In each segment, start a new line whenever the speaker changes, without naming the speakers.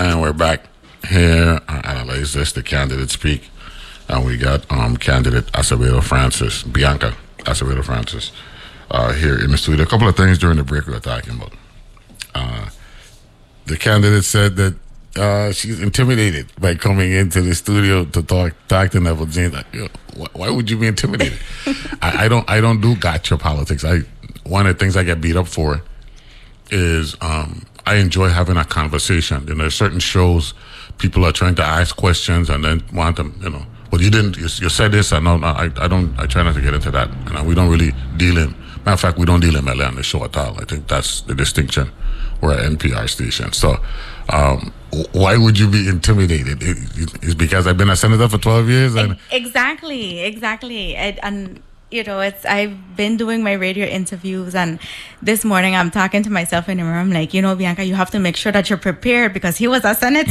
And we're back here. Analyze this, the candidate speak. And we got candidate Acevedo Francis, Bianca Acevedo Francis, here in the studio. A couple of things during the break we were talking about. The candidate said that she's intimidated by coming into the studio to talk to Neville James. Like, why would you be intimidated? I don't do gotcha politics. One of the things I get beat up for is I enjoy having a conversation. You know, there's certain shows people are trying to ask questions and then want them, but you didn't. You said this. I don't. I try not to get into that. We don't really deal in. Matter of fact, we don't deal in LA on the show at all. I think that's the distinction. We're an NPR station. So, why would you be intimidated? It's because I've been a senator for 12 years. And
exactly. And I've been doing my radio interviews, and this morning I'm talking to myself in the room, like, Bianca, you have to make sure that you're prepared because he was a senator.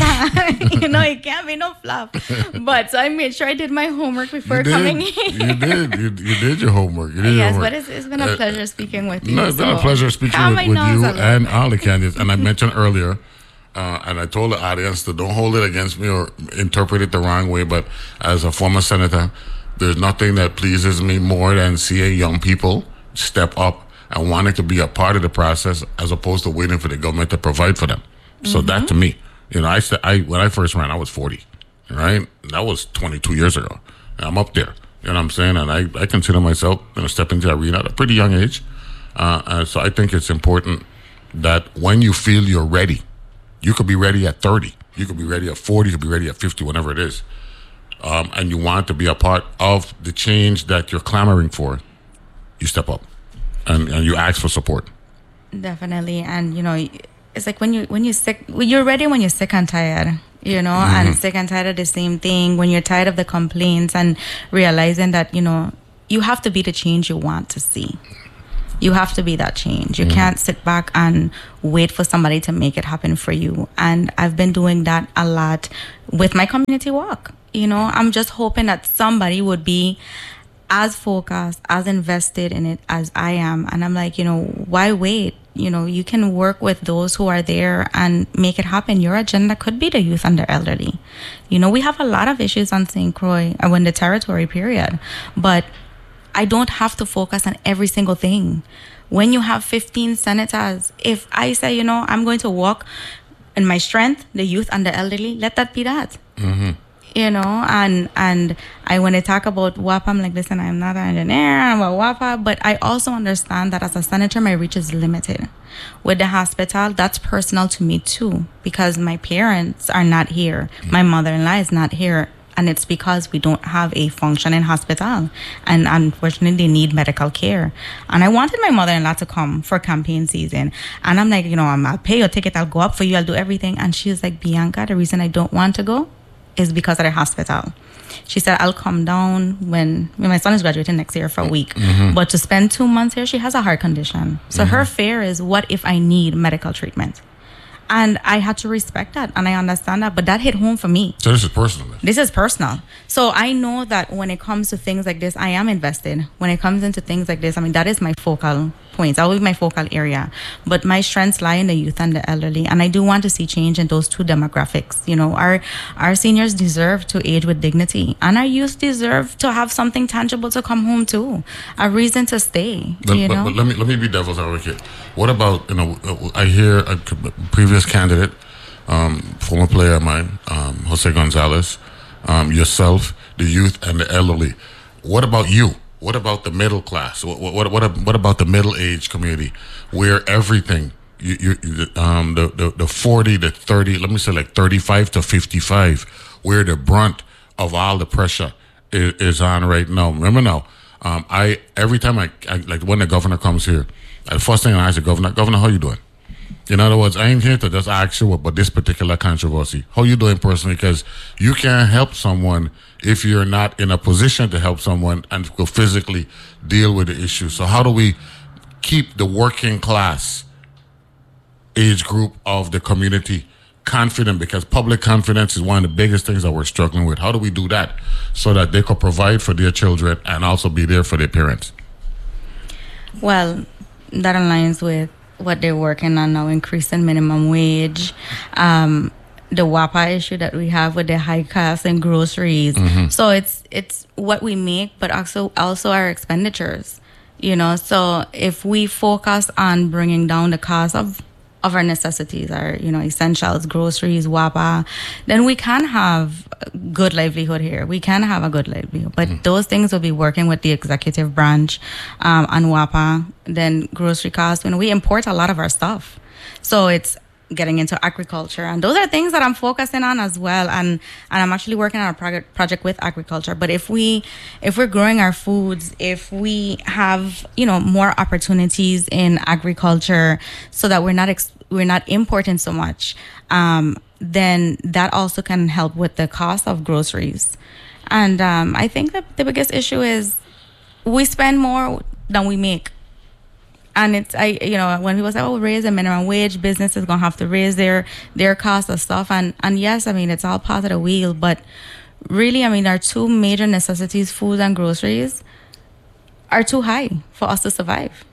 It can't be no fluff. But so I made sure I did my homework before coming here.
You did your homework.
But it's been a pleasure speaking with you.
No, it's been a pleasure speaking with you and all the candidates. And I mentioned earlier, and I told the audience to don't hold it against me or interpret it the wrong way, but as a former senator, there's nothing that pleases me more than seeing young people step up and wanting to be a part of the process as opposed to waiting for the government to provide for them. Mm-hmm. So that to me, when I first ran, I was 40, right? That was 22 years ago. And I'm up there, you know what I'm saying? And I consider myself, step into the arena at a pretty young age. And so I think it's important that when you feel you're ready, you could be ready at 30, you could be ready at 40, you could be ready at 50, whenever it is. And you want to be a part of the change that you're clamoring for, you step up and you ask for support.
Definitely. And, it's like when you're sick, you're ready when you're sick and tired,
Mm-hmm.
and sick and tired of the same thing, when you're tired of the complaints and realizing that, you have to be the change you want to see. You have to be that change. You can't sit back and wait for somebody to make it happen for you. And I've been doing that a lot with my community walk. I'm just hoping that somebody would be as focused, as invested in it as I am. And I'm like, why wait? You can work with those who are there and make it happen. Your agenda could be the youth and the elderly. We have a lot of issues on St. Croix and in the territory, period. But I don't have to focus on every single thing. When you have 15 senators, if I say, I'm going to walk in my strength, the youth and the elderly, let that be that.
Mm-hmm.
And when I talk about WAPA, I'm like, listen, I'm not an engineer, I'm about WAPA, but I also understand that as a senator, my reach is limited. With the hospital, that's personal to me too, because my parents are not here. My mother-in-law is not here. And it's because we don't have a functioning hospital. And unfortunately, they need medical care. And I wanted my mother-in-law to come for campaign season. And I'm like, I'll pay your ticket, I'll go up for you, I'll do everything. And she was like, Bianca, the reason I don't want to go is because of the hospital. She said, I'll come down when my son is graduating next year for a week. Mm-hmm. But to spend 2 months here, she has a heart condition. So her fear is, what if I need medical treatment? And I had to respect that, and I understand that, but that hit home for me.
So this is personal.
This is personal. So I know that when it comes to things like this, I am invested. When it comes into things like this, that is my focal points. That will be my focal area. But my strengths lie in the youth and the elderly, and I do want to see change in those two demographics. Our seniors deserve to age with dignity, and our youth deserve to have something tangible to come home to, a reason to stay.
But let me be devil's advocate. What about, I hear a previous candidate, former player of mine, Jose Gonzalez, yourself, the youth and the elderly. What about you? What about the middle class? What about the middle-aged community, where everything, the 40 to 30, let me say like 35 to 55, where the brunt of all the pressure is on right now. Remember now, every time I like when the governor comes here, the first thing I ask the governor, how you doing? In other words, I ain't here to just ask you about this particular controversy. How you doing personally? Because you can't help someone if you're not in a position to help someone and go physically deal with the issue. So how do we keep the working class age group of the community confident? Because public confidence is one of the biggest things that we're struggling with. How do we do that so that they could provide for their children and also be there for their parents?
Well, that aligns with what they're working on now, increasing minimum wage. the WAPA issue that we have with the high costs and groceries. So it's what we make, but also our expenditures. So if we focus on bringing down the cost of our necessities, our essentials, groceries, WAPA, then we can have good livelihood here. We can have a good livelihood, but those things will be working with the executive branch on WAPA. Then grocery costs. We import a lot of our stuff, so it's getting into agriculture, and those are things that I'm focusing on as well, and I'm actually working on a project with agriculture. But if we're growing our foods, if we have more opportunities in agriculture, so that we're not importing so much, then that also can help with the cost of groceries. And I think that the biggest issue is we spend more than we make. And it's when people say, raise the minimum wage, business is gonna have to raise their cost of stuff, and yes, it's all part of the wheel, but really, our two major necessities, food and groceries, are too high for us to survive.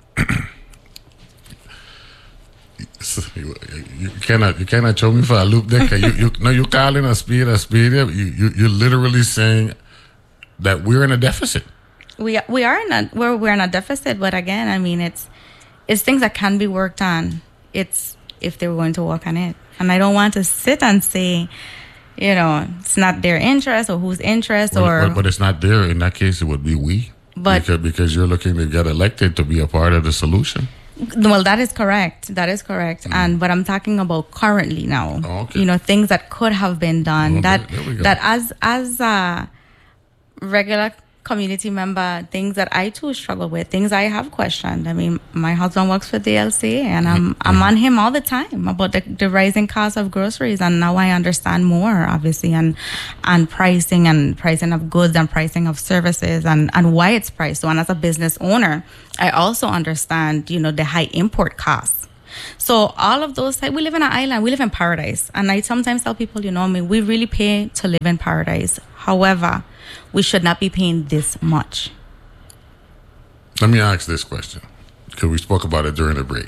You cannot show me for a loop there. You're calling a speed a speed. You're literally saying that we're in a deficit.
We're in a deficit, but again, it's things that can be worked on. It's if they were going to work on it, and I don't want to sit and say, it's not their interest or whose interest
but it's not there. In that case, it would be we. But because you're looking to get elected to be a part of the solution.
Well, that is correct. But I'm talking about currently now.
Oh, okay.
Things that could have been done. That as a regular community member, things that I too struggle with, things I have questioned. My husband works for DLCA, and I'm on him all the time about the rising cost of groceries, and now I understand more, obviously, and pricing of goods and pricing of services and why it's priced. So, and as a business owner, I also understand, the high import costs. So all of those, we live in an island, we live in paradise. And I sometimes tell people, we really pay to live in paradise. However, we should not be paying this much.
Let me ask this question, because we spoke about it during the break.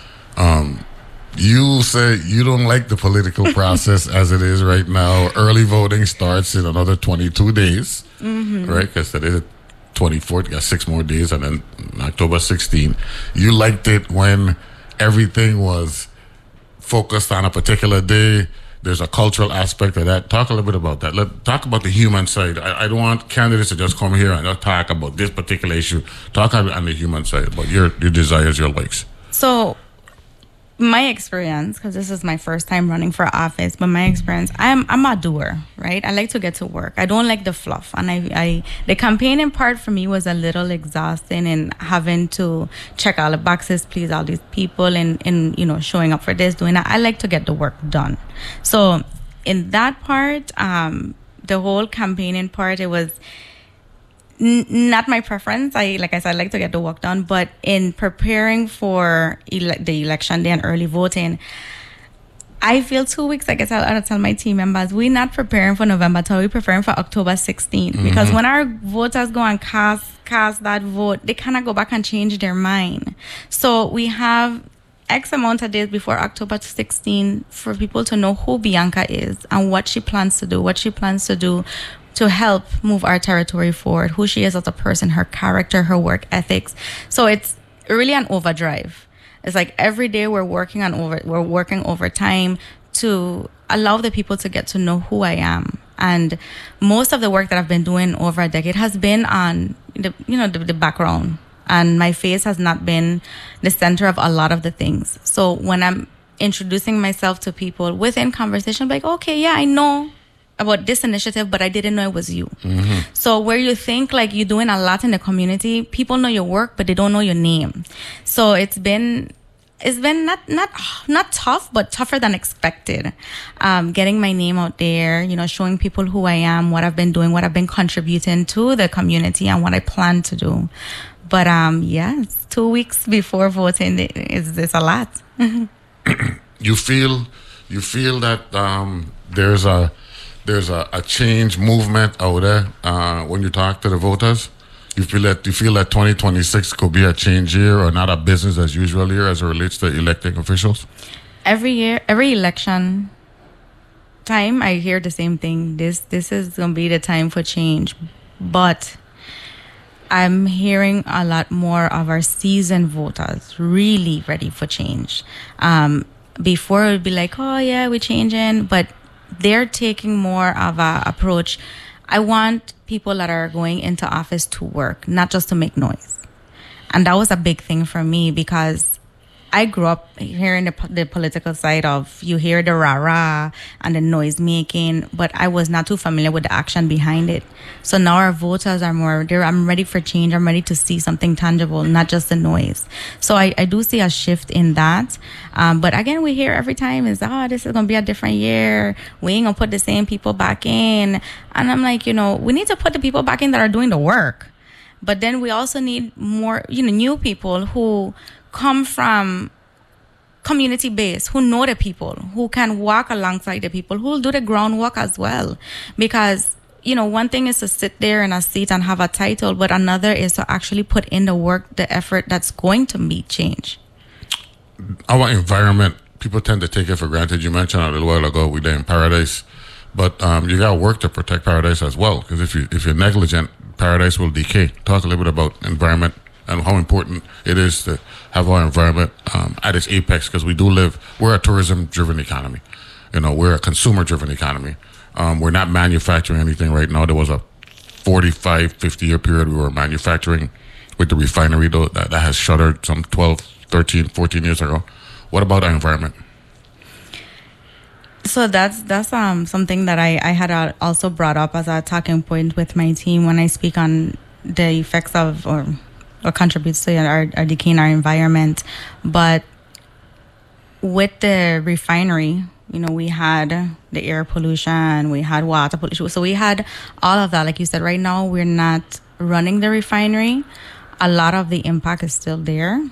You say you don't like the political process as it is right now. Early voting starts in another 22 days, right? Because today is the 24th, got 6 more days, and then October 16th. You liked it when everything was focused on a particular day. There's a cultural aspect of that. Talk a little bit about that. Let's talk about the human side. I don't want candidates to just come here and just talk about this particular issue. Talk on the human side, about your desires, your likes.
So, my experience, because this is my first time running for office, but my experience, I'm a doer, right? I like to get to work. I don't like the fluff. And the campaigning part for me was a little exhausting, and having to check all the boxes, please all these people, and showing up for this, doing that. I like to get the work done. So in that part, the whole campaigning part, it was not my preference. Like I said, I like to get the work done. But in preparing for the election day and early voting, I feel 2 weeks, I guess I'll tell my team members, we're not preparing for November 12th, we're preparing for October 16th. Because when our voters go and cast that vote, they cannot go back and change their mind. So we have X amount of days before October 16th for people to know who Bianca is and what she plans to do to help move our territory forward, who she is as a person, her character, her work ethics. So it's really an overdrive. It's like every day we're working overtime to allow the people to get to know who I am. And most of the work that I've been doing over a decade has been on the background. And my face has not been the center of a lot of the things. So when I'm introducing myself to people within conversation, like, okay, yeah, I know about this initiative, but I didn't know it was you. So where you think like you're doing a lot in the community, people know your work, but they don't know your name. So it's been not tough, but tougher than expected. Getting my name out there, showing people who I am, what I've been doing, what I've been contributing to the community, and what I plan to do. But yes, 2 weeks before voting is a lot.
You feel that there's a change movement out there when you talk to the voters? You feel that 2026 could be a change year or not a business as usual year as it relates to electing officials?
Every year, every election, time I hear the same thing. This is gonna be the time for change, but I'm hearing a lot more of our seasoned voters really ready for change. Before it would be like, oh yeah, we're changing, but they're taking more of a approach. I want people that are going into office to work, not just to make noise. And that was a big thing for me because I grew up hearing the political side of, you hear the rah-rah and the noise making, but I was not too familiar with the action behind it. So now our voters are more, I'm ready for change. I'm ready to see something tangible, not just the noise. So I do see a shift in that. But again, we hear every time is, this is going to be a different year. We ain't going to put the same people back in. And I'm like, we need to put the people back in that are doing the work. But then we also need more, new people who come from community base, who know the people, who can walk alongside the people, who will do the groundwork as well. Because, one thing is to sit there in a seat and have a title, but another is to actually put in the work, the effort that's going to meet change.
Our environment, people tend to take it for granted. You mentioned a little while ago we live in paradise, but you got to work to protect paradise as well. Because if you're negligent, paradise will decay. Talk a little bit about environment and how important it is to have our environment at its apex, because we're a tourism-driven economy. We're a consumer-driven economy. We're not manufacturing anything right now. There was a 45, 50-year period we were manufacturing with the refinery, though, that has shuttered some 12, 13, 14 years ago. What about our environment?
So that's something that I had also brought up as a talking point with my team when I speak on the effects of or contributes to our decay in our environment. But with the refinery, we had the air pollution, we had water pollution. So we had all of that. Like you said, right now we're not running the refinery. A lot of the impact is still there.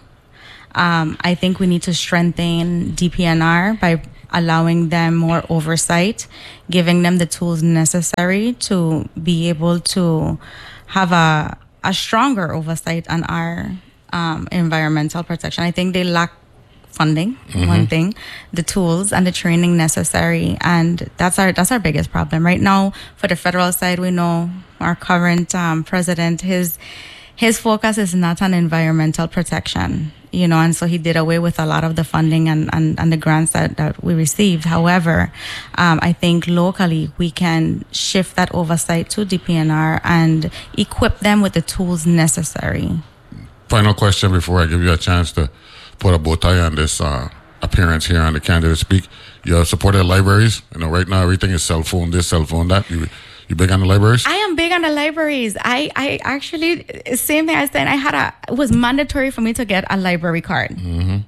I think we need to strengthen DPNR by allowing them more oversight, giving them the tools necessary to be able to have a stronger oversight on our environmental protection. I think they lack funding, one thing, the tools and the training necessary, and that's our biggest problem right now. For the federal side, we know our current president, his focus is not on environmental protection, and so he did away with a lot of the funding and the grants that we received. However, I think locally we can shift that oversight to DPNR and equip them with the tools necessary.
Final question before I give you a chance to put a bow tie on this appearance here on the Candidate Speak. You supported libraries. Right now everything is cell phone this, cell phone that. You big on the libraries?
I am big on the libraries. I actually, same thing I said, it was mandatory for me to get a library card. And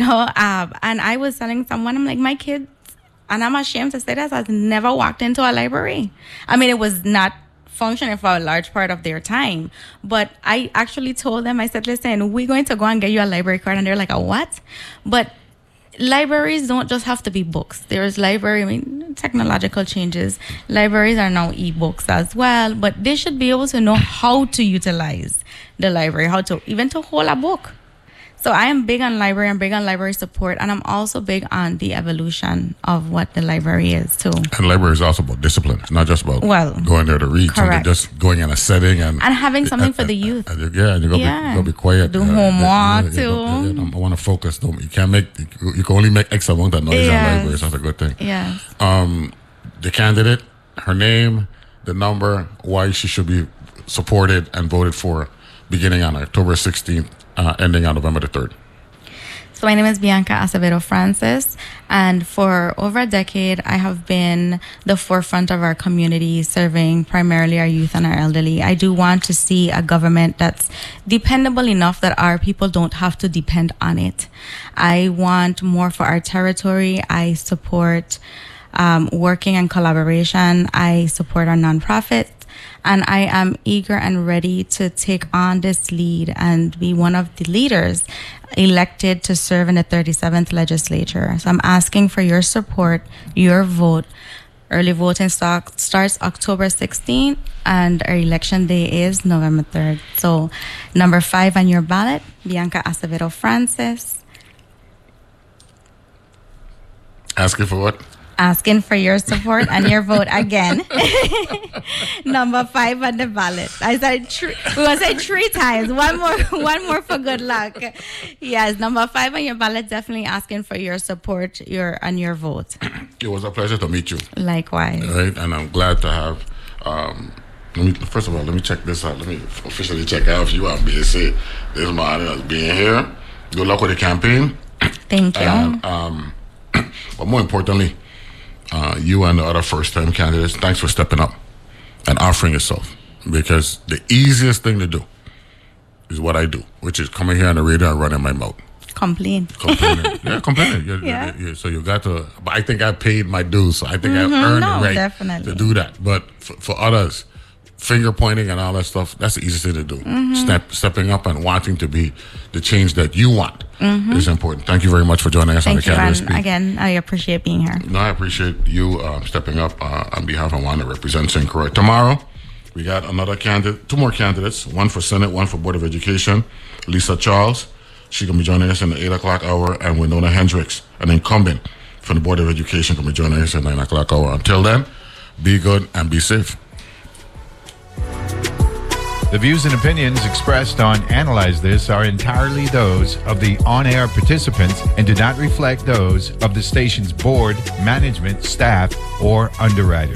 I was telling someone, I'm like, my kids, and I'm ashamed to say this, has never walked into a library. I mean, it was not functioning for a large part of their time. But I actually told them, I said, listen, we're going to go and get you a library card. And they're like, a what? But libraries don't just have to be books. There's technological changes. Libraries are now e-books as well, but they should be able to know how to utilize the library, how to even to hold a book. So I am big on library, I'm big on library support, and I'm also big on the evolution of what the library is too. And
library is also about discipline. It's not just about going there to read.
Correct.
Just going in a setting and
having something for the youth.
And you're gonna be quiet.
Do homework too.
I want to focus. You can only make X amount of noise on libraries. That's a good thing.
Yeah.
The candidate, her name, the number, why she should be supported and voted for, beginning on October 16th. Ending on November the 3rd.
So my name is Bianca Acevedo Francis, and for over a decade, I have been the forefront of our community, serving primarily our youth and our elderly. I do want to see a government that's dependable enough that our people don't have to depend on it. I want more for our territory. I support working and collaboration. I support our nonprofit. And I am eager and ready to take on this lead and be one of the leaders elected to serve in the 37th legislature. So I'm asking for your support, your vote. Early voting starts October 16th, and our election day is November 3rd. So number 5 on your ballot, Bianca Acevedo Francis.
Asking for what?
Asking for your support and your vote again. Number 5 on the ballot. I said we will say 3 times. One more for good luck. Yes, number 5 on your ballot. Definitely asking for your support, and your vote.
It was a pleasure to meet you.
Likewise.
Right, and I'm glad to have. First of all, let me check this out. Let me officially check out if you are BSC. This is my honor of being here. Good luck with the campaign.
Thank you.
And, but more importantly, you and the other first-time candidates, thanks for stepping up and offering yourself. Because the easiest thing to do is what I do, which is coming here on the radio and running my mouth.
Complaining.
Yeah, complaining. Yeah. So you got to, but I think I paid my dues, so I think I earned the right
definitely.
to do that. But for others, finger pointing and all that stuff, that's the easiest thing to do. Stepping up and wanting to be the change that you want is important. Thank you very much for joining us on the Candidate Speak.
Again, I appreciate being here.
No, I appreciate you stepping up on behalf of one that represents St. Croix. Tomorrow, we got another candidate, 2 more candidates, one for Senate, one for Board of Education, Lisa Charles. She's going to be joining us in the 8 o'clock hour, and Winona Hendricks, an incumbent from the Board of Education, going to be joining us in the 9 o'clock hour. Until then, be good and be safe.
The views and opinions expressed on Analyze This are entirely those of the on-air participants and do not reflect those of the station's board, management, staff, or underwriters.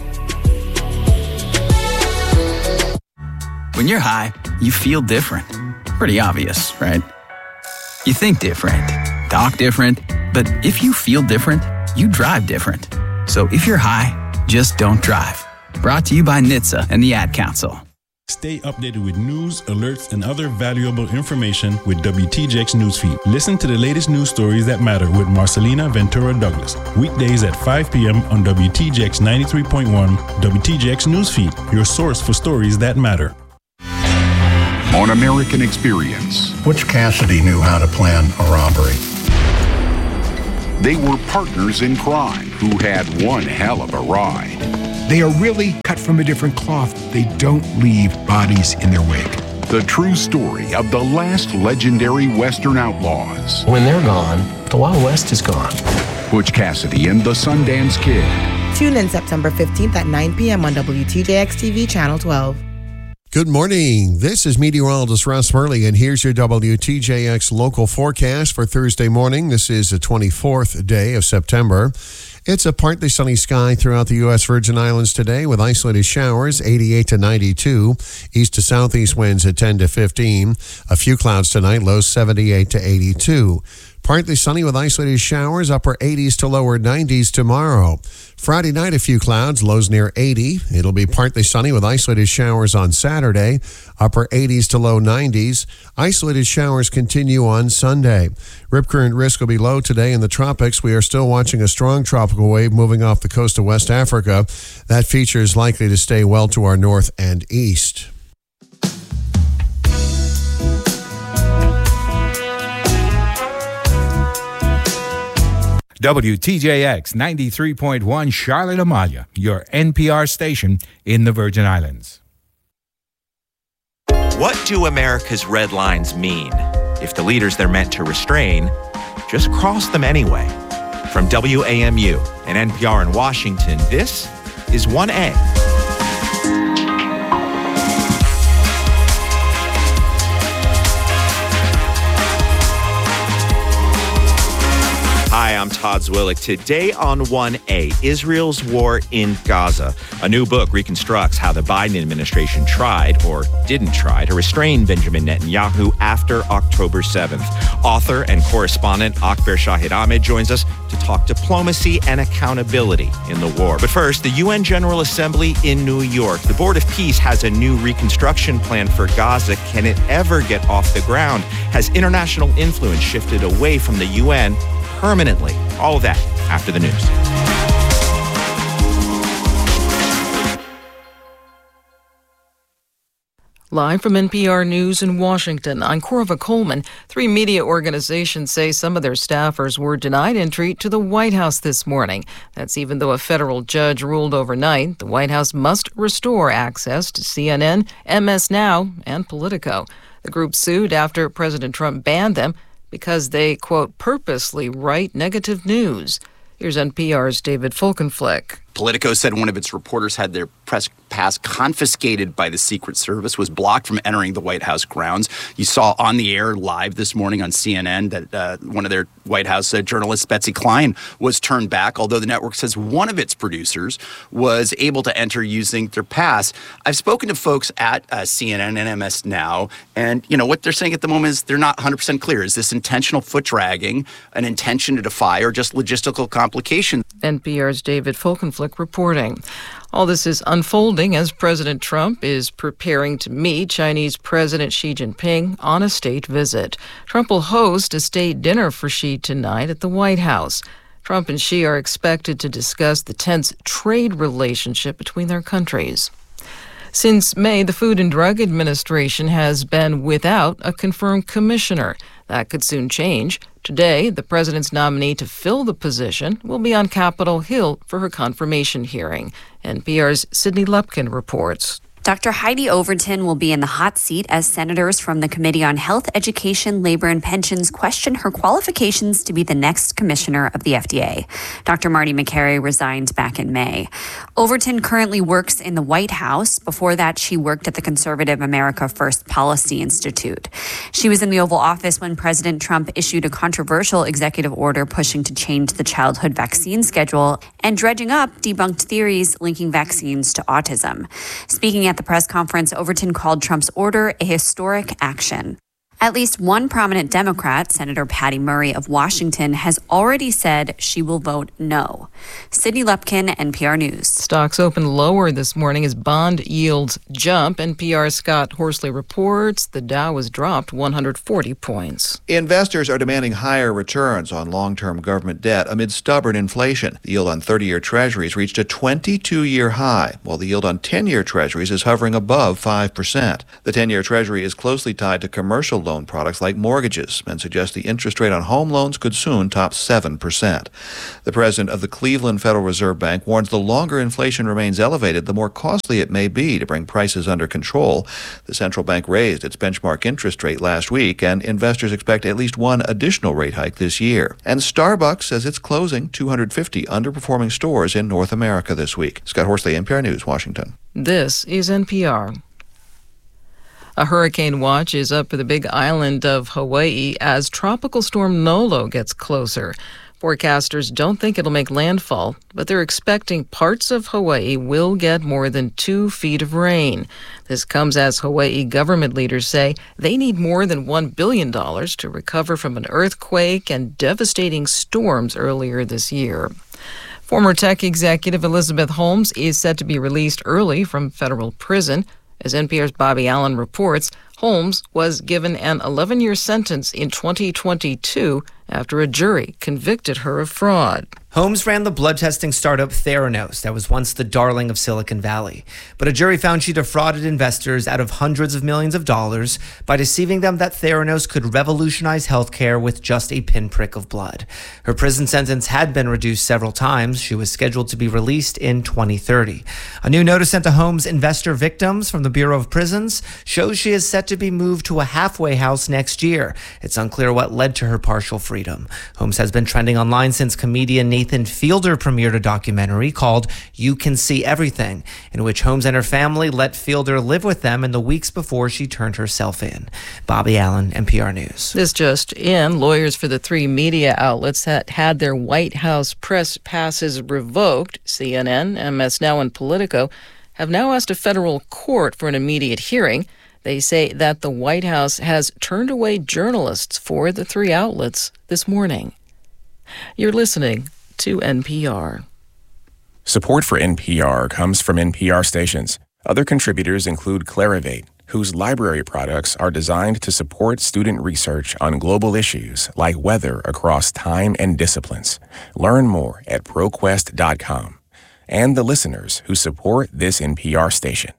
When you're high, you feel different. Pretty obvious, right? You think different, talk different, but if you feel different, you drive different. So if you're high, just don't drive. Brought to you by NHTSA and the Ad Council.
Stay updated with news, alerts, and other valuable information with WTJX Newsfeed. Listen to the latest news stories that matter with Marcelina Ventura Douglas. Weekdays at 5 p.m. on WTJX 93.1, WTJX Newsfeed, your source for stories that matter.
On American Experience,
Butch Cassidy knew how to plan a robbery.
they were partners in crime who had one hell of a ride.
They are really cut from a different cloth. They don't leave bodies in their wake.
The true story of the last legendary Western outlaws.
When they're gone, the Wild West is gone.
Butch Cassidy and the Sundance Kid.
Tune in September 15th at 9 p.m. on WTJX TV, Channel 12.
Good morning. This is meteorologist Russ Murley, and here's your WTJX local forecast for Thursday morning. This is the 24th day of September. It's a partly sunny sky throughout the U.S. Virgin Islands today with isolated showers, 88 to 92. East to southeast winds at 10 to 15. A few clouds tonight, lows 78 to 82. Partly sunny with isolated showers, upper 80s to lower 90s tomorrow. Friday night, a few clouds, lows near 80. It'll be partly sunny with isolated showers on Saturday, upper 80s to low 90s. Isolated showers continue on Sunday. Rip current risk will be low today in the tropics. We are still watching a strong tropical wave moving off the coast of West Africa. That feature is likely to stay well to our north and east.
WTJX 93.1 Charlotte Amalia, your NPR station in the Virgin Islands.
What do America's red lines mean? If the leaders they're meant to restrain just cross them anyway. From WAMU and NPR in Washington, this is 1A. Hi, I'm Todd Zwillick. Today on 1A, Israel's war in Gaza. A new book reconstructs how the Biden administration tried, or didn't try, to restrain Benjamin Netanyahu after October 7th. Author and correspondent Akber Shahid Ahmed joins us to talk diplomacy and accountability in the war. But first, the UN General Assembly in New York. The Board of Peace has a new reconstruction plan for Gaza. Can it ever get off the ground? Has international influence shifted away from the UN permanently? All of that after the news.
Live from NPR News in Washington, I'm Corva Coleman. 3 media organizations say some of their staffers were denied entry to the White House this morning. That's even though a federal judge ruled overnight the White House must restore access to CNN, MS Now, and Politico. The group sued after President Trump banned them because they, quote, purposely write negative news. Here's NPR's David Folkenflik.
Politico said one of its reporters had their press pass confiscated by the Secret Service, was blocked from entering the White House grounds. You saw on the air live this morning on CNN that one of their White House journalists, Betsy Klein, was turned back, although the network says one of its producers was able to enter using their pass. I've spoken to folks at CNN and MS Now, and what they're saying at the moment is they're not 100% clear. Is this intentional foot dragging, an intention to defy, or just logistical complications?
NPR's David Folkenflik reporting. All this is unfolding as President Trump is preparing to meet Chinese President Xi Jinping on a state visit. Trump will host a state dinner for Xi tonight at the White House. Trump and Xi are expected to discuss the tense trade relationship between their countries. Since May, the Food and Drug Administration has been without a confirmed commissioner. That could soon change. Today, the president's nominee to fill the position will be on Capitol Hill for her confirmation hearing. NPR's Sydney Lupkin reports.
Dr. Heidi Overton will be in the hot seat as senators from the Committee on Health, Education, Labor, and Pensions question her qualifications to be the next commissioner of the FDA. Dr. Marty Makary resigned back in May. Overton currently works in the White House. Before that, she worked at the conservative America First Policy Institute. She was in the Oval Office when President Trump issued a controversial executive order pushing to change the childhood vaccine schedule and dredging up debunked theories linking vaccines to autism. Speaking at the press conference, Overton called Trump's order a historic action. At least one prominent Democrat, Senator Patty Murray of Washington, has already said she will vote no. Sydney Lupkin, NPR News.
Stocks opened lower this morning as bond yields jump. NPR's Scott Horsley reports the Dow was dropped 140 points.
Investors are demanding higher returns on long-term government debt amid stubborn inflation. The yield on 30-year treasuries reached a 22-year high, while the yield on 10-year treasuries is hovering above 5%. The 10-year treasury is closely tied to commercial loan products like mortgages and suggests the interest rate on home loans could soon top 7%. The president of the Cleveland Federal Reserve Bank warns the longer inflation remains elevated, the more costly it may be to bring prices under control. The central bank raised its benchmark interest rate last week, and investors expect at least one additional rate hike this year. And Starbucks says it's closing 250 underperforming stores in North America this week. Scott Horsley, NPR News, Washington.
This is NPR. A hurricane watch is up for the Big Island of Hawaii as Tropical Storm Nolo gets closer. Forecasters don't think it'll make landfall, but they're expecting parts of Hawaii will get more than 2 feet of rain. This comes as Hawaii government leaders say they need more than $1 billion to recover from an earthquake and devastating storms earlier this year. Former tech executive Elizabeth Holmes is set to be released early from federal prison. As NPR's Bobby Allen reports, Holmes was given an 11-year sentence in 2022 after a jury convicted her of fraud.
Holmes ran the blood testing startup Theranos that was once the darling of Silicon Valley. But a jury found she defrauded investors out of hundreds of millions of dollars by deceiving them that Theranos could revolutionize healthcare with just a pinprick of blood. Her prison sentence had been reduced several times. She was scheduled to be released in 2030. A new notice sent to Holmes' investor victims from the Bureau of Prisons shows she is set to be moved to a halfway house next year. It's unclear what led to her partial freedom. Holmes has been trending online since comedian Nathan Fielder premiered a documentary called You Can See Everything, in which Holmes and her family let Fielder live with them in the weeks before she turned herself in. Bobby Allen, NPR News.
This just in, lawyers for the 3 media outlets that had their White House press passes revoked, CNN, MS Now, and Politico, have now asked a federal court for an immediate hearing. They say that the White House has turned away journalists for the 3 outlets this morning. You're listening to NPR.
Support for NPR comes from NPR stations. Other contributors include Clarivate, whose library products are designed to support student research on global issues like weather across time and disciplines. Learn more at ProQuest.com. And the listeners who support this NPR station.